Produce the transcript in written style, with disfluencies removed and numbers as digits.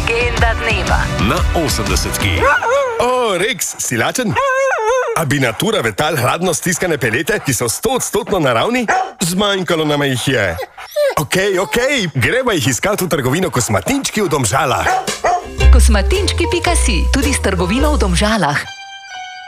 Legenda dneva na 80. O, Rex, si lačen? A bi Natura Vital hladno stiskane pelete, ki so 100% naravni? Zmanjkalo nama jih je. Okej, greva jih iskati v trgovino Kosmatinčki v Domžalah. Kosmatinčki.si, tudi s trgovino v Domžalah.